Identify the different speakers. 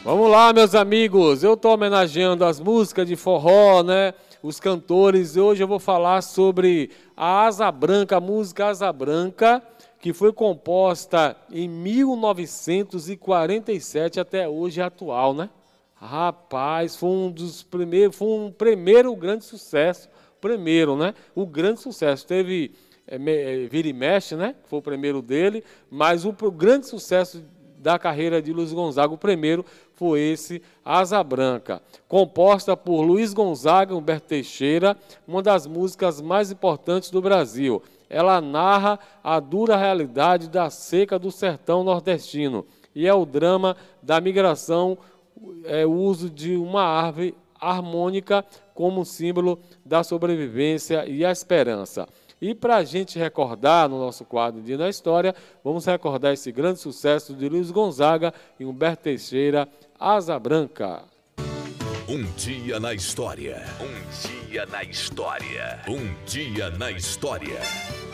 Speaker 1: Vamos lá, meus amigos, eu estou homenageando as músicas de forró, né? Os cantores. Hoje eu vou falar sobre a Asa Branca, a música Asa Branca, que foi composta em 1947 até hoje atual, né? Rapaz, foi um dos primeiros, foi um primeiro grande sucesso, primeiro, né? O grande sucesso teve Vira e Mexe, né? Foi o primeiro dele, mas o grande sucesso da carreira de Luiz Gonzaga, o primeiro foi esse, Asa Branca, composta por Luiz Gonzaga e Humberto Teixeira, uma das músicas mais importantes do Brasil. Ela narra a dura realidade da seca do sertão nordestino e é o drama da migração, o uso de uma árvore harmônica como símbolo da sobrevivência e a esperança. E para a gente recordar, no nosso quadro Dia da História, vamos recordar esse grande sucesso de Luiz Gonzaga e Humberto Teixeira, Asa Branca.
Speaker 2: Um dia na história. Um dia na história. Um dia na história.